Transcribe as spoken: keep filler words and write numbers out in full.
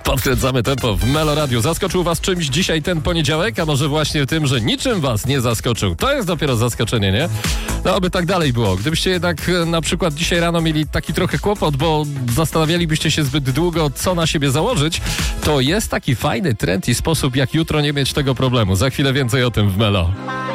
Podkręcamy tempo w Melo Radio. Zaskoczył was czymś dzisiaj ten poniedziałek? A może właśnie tym, że niczym was nie zaskoczył? To jest dopiero zaskoczenie, nie? No, aby tak dalej było. Gdybyście jednak na przykład dzisiaj rano mieli taki trochę kłopot, bo zastanawialibyście się zbyt długo, co na siebie założyć, to jest taki fajny trend i sposób, jak jutro nie mieć tego problemu. Za chwilę więcej o tym w Melo.